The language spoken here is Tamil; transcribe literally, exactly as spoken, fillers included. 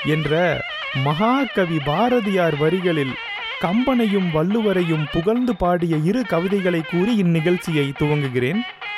என்ற மகாகவி பாரதியார் வரிகளில் கம்பனையும் வள்ளுவரையும் புகழ்ந்து பாடிய இரு கவிதைகளை கூறி இந்நிகழ்ச்சியை துவங்குகிறேன்.